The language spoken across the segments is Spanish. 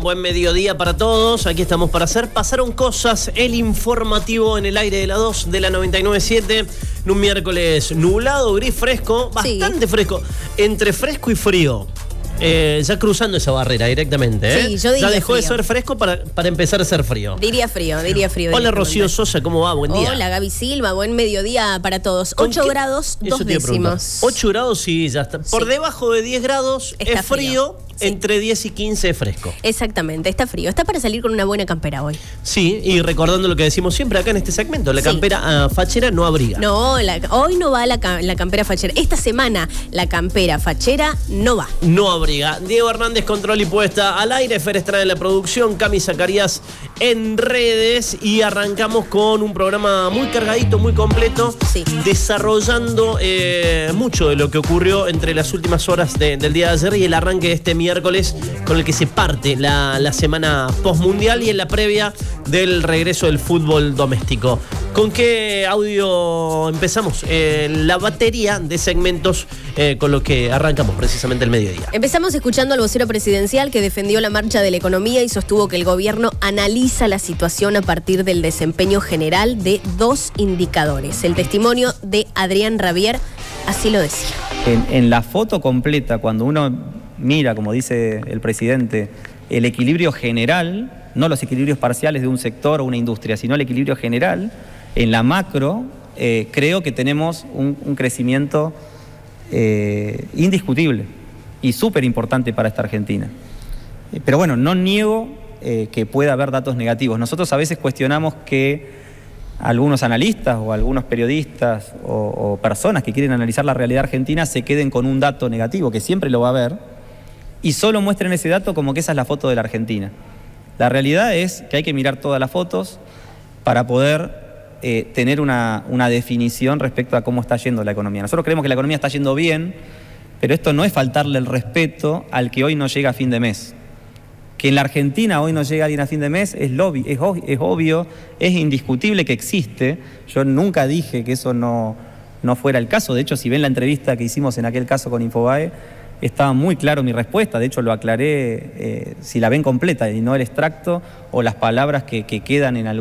buen mediodía para todos. Aquí estamos para hacer Pasaron Cosas, el informativo en el aire de la 2 de la 99.7. En un miércoles nublado, gris, fresco, bastante fresco, entre fresco y frío. Ya cruzando esa barrera directamente, Sí, yo diría ya dejó frío. de ser fresco para empezar a ser frío. Diría frío. Hola Rocío Sosa, ¿cómo va? Buen día. Hola Gaby Silva, buen mediodía para todos. 8 grados, Eso 2 te iba a preguntar. décimos. 8 grados, sí, ya está. Por debajo de 10 grados Está es frío, sí. entre 10 y 15 es fresco. Exactamente, está frío. Está para salir con una buena campera hoy. Sí, y recordando lo que decimos siempre acá en este segmento, la Sí. campera fachera no abriga. No, hoy no va la campera fachera. Esta semana la campera fachera no va. No abriga. Diego Hernández, control y puesta al aire. Fer Estrada en la producción. Cami Zacarías en redes. Y arrancamos con un programa muy cargadito, muy completo. Sí. Desarrollando mucho de lo que ocurrió entre las últimas horas del día de ayer y el arranque de este miércoles con el que se parte la semana postmundial y en la previa del regreso del fútbol doméstico. ¿Con qué audio empezamos? La batería de segmentos con los que arrancamos precisamente el mediodía. Empezamos escuchando al vocero presidencial que defendió la marcha de la economía y sostuvo que el gobierno analiza la situación a partir del desempeño general de 2 indicadores. El testimonio de Adrián Rabier así lo decía. En la foto completa, cuando uno mira, como dice el presidente, el equilibrio general, no los equilibrios parciales de un sector o una industria, sino el equilibrio general, en la macro, creo que tenemos un crecimiento indiscutible y súper importante para esta Argentina. Pero bueno, no niego que pueda haber datos negativos. Nosotros a veces cuestionamos que algunos analistas o algunos periodistas o personas que quieren analizar la realidad argentina se queden con un dato negativo, que siempre lo va a haber, y solo muestren ese dato como que esa es la foto de la Argentina. La realidad es que hay que mirar todas las fotos para poder tener una definición respecto a cómo está yendo la economía. Nosotros creemos que la economía está yendo bien, pero esto no es faltarle el respeto al que hoy no llega a fin de mes. Que en la Argentina hoy no llega alguien a fin de mes es obvio, es indiscutible que existe. Yo nunca dije que eso no fuera el caso. De hecho, si ven la entrevista que hicimos en aquel caso con Infobae, estaba muy claro mi respuesta. De hecho, lo aclaré, si la ven completa y no el extracto o las palabras que quedan en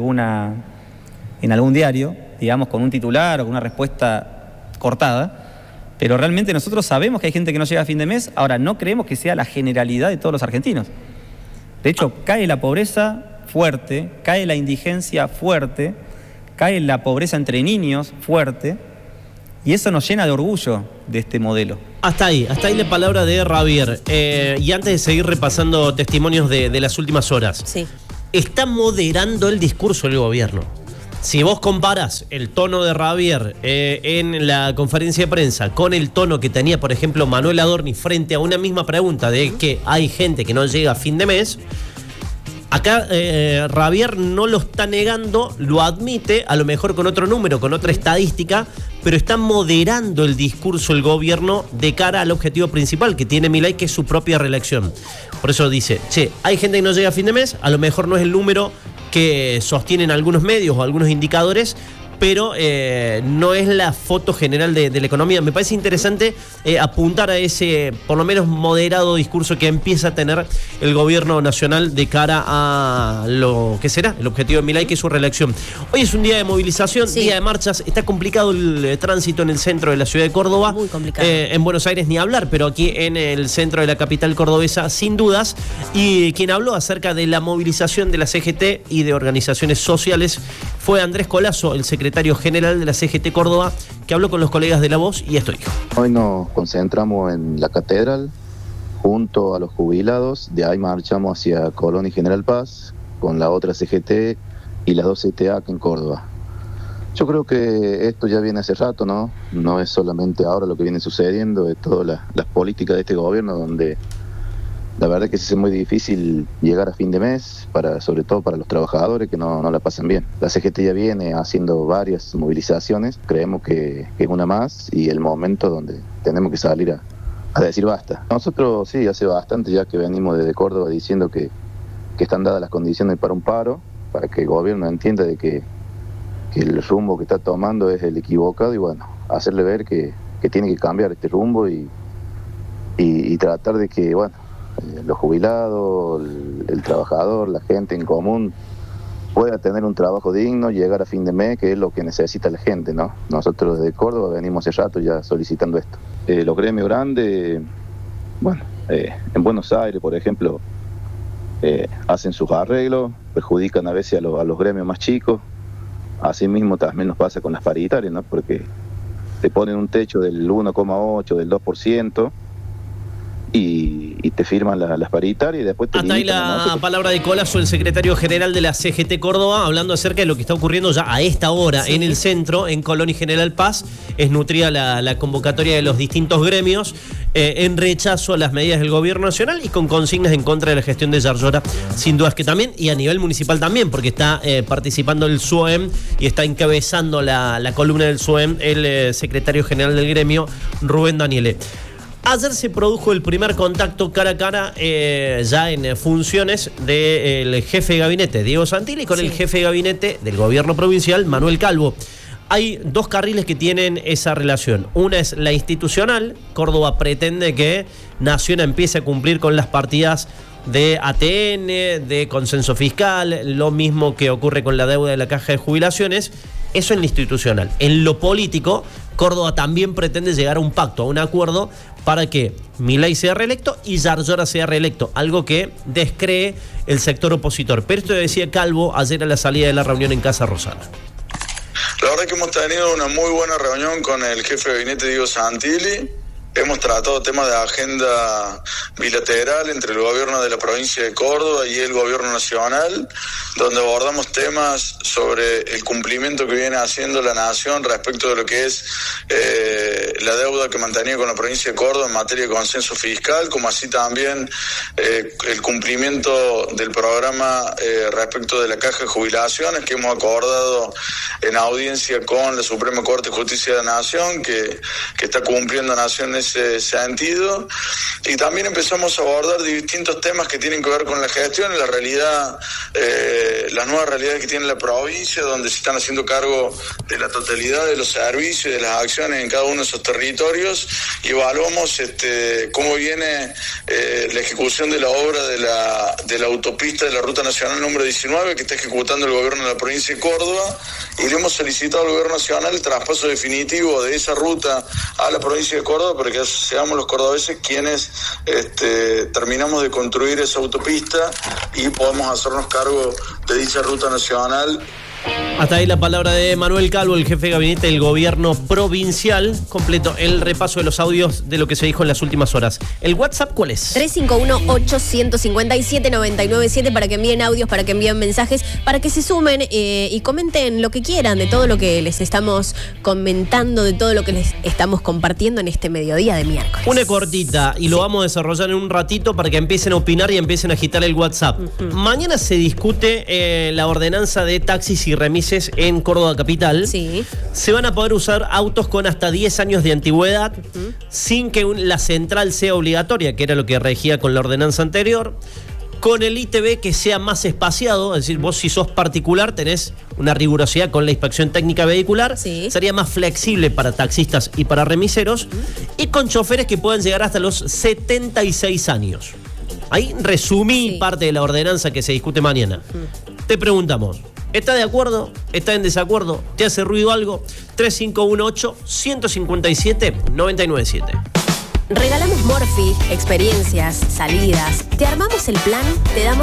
algún diario, digamos, con un titular o con una respuesta cortada. Pero realmente nosotros sabemos que hay gente que no llega a fin de mes. Ahora, no creemos que sea la generalidad de todos los argentinos. De hecho, cae la pobreza fuerte, cae la indigencia fuerte, cae la pobreza entre niños fuerte, y eso nos llena de orgullo de este modelo. Hasta ahí la palabra de Rabier. Y antes de seguir repasando testimonios de las últimas horas, Sí. está moderando el discurso del gobierno. Si vos comparás el tono de Rabier en la conferencia de prensa con el tono que tenía, por ejemplo, Manuel Adorni frente a una misma pregunta de que hay gente que no llega a fin de mes, acá Rabier no lo está negando, lo admite, a lo mejor con otro número, con otra estadística, pero está moderando el discurso del gobierno de cara al objetivo principal que tiene Milei, que es su propia reelección. Por eso dice, hay gente que no llega a fin de mes, a lo mejor no es el número que sostienen algunos medios o algunos indicadores, pero no es la foto general de la economía. Me parece interesante apuntar a ese, por lo menos, moderado discurso que empieza a tener el gobierno nacional de cara a lo que será el objetivo de Milei, que es su reelección. Hoy es un día de movilización, Sí. día de marchas. Está complicado el tránsito en el centro de la ciudad de Córdoba. Muy complicado. En Buenos Aires ni hablar, pero aquí en el centro de la capital cordobesa, sin dudas. Y quien habló acerca de la movilización de la CGT y de organizaciones sociales fue Andrés Colazo, el secretario general de la CGT Córdoba, que habló con los colegas de La Voz y esto dijo. Hoy nos concentramos en la catedral junto a los jubilados, de ahí marchamos hacia Colón y General Paz con la otra CGT y las 2 CTA acá en Córdoba. Yo creo que esto ya viene hace rato, ¿no? No es solamente ahora lo que viene sucediendo, es todas las políticas de este gobierno donde la verdad que es muy difícil llegar a fin de mes, sobre todo para los trabajadores que no la pasan bien. La CGT ya viene haciendo varias movilizaciones, creemos que es una más y el momento donde tenemos que salir a decir basta. Nosotros sí, hace bastante ya que venimos desde Córdoba diciendo que están dadas las condiciones para un paro, para que el gobierno entienda de que el rumbo que está tomando es el equivocado y bueno, hacerle ver que tiene que cambiar este rumbo y tratar de que, bueno, los jubilados, el trabajador, la gente en común pueda tener un trabajo digno, llegar a fin de mes, que es lo que necesita la gente, ¿no? Nosotros desde Córdoba venimos hace rato ya solicitando esto. Los gremios grandes, bueno, en Buenos Aires, por ejemplo, hacen sus arreglos, perjudican a veces a los gremios más chicos. Asimismo también nos pasa con las paritarias, ¿no? Porque te ponen un techo del 1,8, del 2%, y te firman las paritarias y después te hasta ahí la palabra de Colazo, el secretario general de la CGT Córdoba, hablando acerca de lo que está ocurriendo ya a esta hora en el centro, en Colón y General Paz. Es nutrida la convocatoria de los distintos gremios en rechazo a las medidas del gobierno nacional y con consignas en contra de la gestión de Yarlora, sin dudas que también, y a nivel municipal también, porque está participando el SUEM y está encabezando la columna del SUEM el secretario general del gremio, Rubén Daniele. Ayer se produjo el primer contacto cara a cara ya en funciones del jefe de gabinete, Diego Santilli, con el jefe de gabinete del gobierno provincial, Manuel Calvo. Hay dos carriles que tienen esa relación. Una es la institucional. Córdoba pretende que Nación empiece a cumplir con las partidas de ATN, de consenso fiscal, lo mismo que ocurre con la deuda de la caja de jubilaciones. Eso en lo institucional. En lo político, Córdoba también pretende llegar a un pacto, a un acuerdo para que Milei sea reelecto y Yarlora sea reelecto, algo que descree el sector opositor. Pero esto decía Calvo ayer a la salida de la reunión en Casa Rosana. La verdad que hemos tenido una muy buena reunión con el jefe de gabinete Diego Santilli. Hemos tratado temas de agenda bilateral entre el gobierno de la provincia de Córdoba y el gobierno nacional, donde abordamos temas sobre el cumplimiento que viene haciendo la Nación respecto de lo que es la deuda que mantenía con la provincia de Córdoba en materia de consenso fiscal, como así también el cumplimiento del programa respecto de la caja de jubilaciones que hemos acordado en audiencia con la Suprema Corte de Justicia de la Nación, que está cumpliendo Nación ese sentido. Y también empezamos a abordar distintos temas que tienen que ver con la gestión y la realidad, las nuevas realidades que tiene la provincia, donde se están haciendo cargo de la totalidad de los servicios y de las acciones en cada uno de esos territorios, y evaluamos cómo viene la ejecución de la obra de la autopista de la Ruta Nacional número 19 que está ejecutando el gobierno de la provincia de Córdoba, y le hemos solicitado al gobierno nacional el traspaso definitivo de esa ruta a la provincia de Córdoba para que seamos los cordobeses quienes terminamos de construir esa autopista y podamos hacernos cargo de dicha ruta nacional. Hasta ahí la palabra de Manuel Calvo, el jefe de gabinete del gobierno provincial. Completo el repaso de los audios de lo que se dijo en las últimas horas. ¿El WhatsApp cuál es? 351-857-997 para que envíen audios, para que envíen mensajes, para que se sumen y comenten lo que quieran de todo lo que les estamos comentando, de todo lo que les estamos compartiendo en este mediodía de miércoles. Una cortita y lo vamos a desarrollar en un ratito para que empiecen a opinar y empiecen a agitar el WhatsApp. Mañana se discute la ordenanza de taxis y remises en Córdoba capital. Sí. Se van a poder usar autos con hasta 10 años de antigüedad sin que la central sea obligatoria, que era lo que regía con la ordenanza anterior. Con el ITB que sea más espaciado, es decir, vos si sos particular tenés una rigurosidad con la inspección técnica vehicular, sería más flexible para taxistas y para remiseros, y con choferes que puedan llegar hasta los 76 años. Ahí resumí parte de la ordenanza que se discute mañana. Te preguntamos, ¿estás de acuerdo? ¿Estás en desacuerdo? ¿Te hace ruido algo? 3518-157-997. Regalamos Morphy, experiencias, salidas. Te armamos el plan, te damos